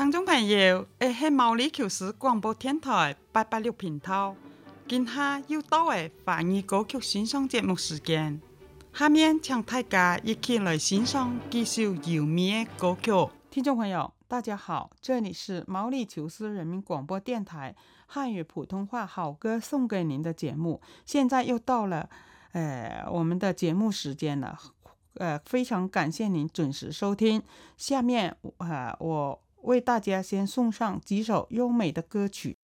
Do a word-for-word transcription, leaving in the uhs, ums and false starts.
聽眾朋友，誒係毛里求斯廣播電台八八六頻道，今下又到誒華語歌曲欣賞節目時間。下面請大家一起來欣賞幾首優美的歌曲。聽眾朋友，大家好，這裡是毛里求斯人民廣播電台漢語普通話好歌送給您的節目。現在又到了，呃，我們的節目時間了。呃，非常感謝您準時收聽。下面，呃，我為大家先送上幾首優美的歌曲。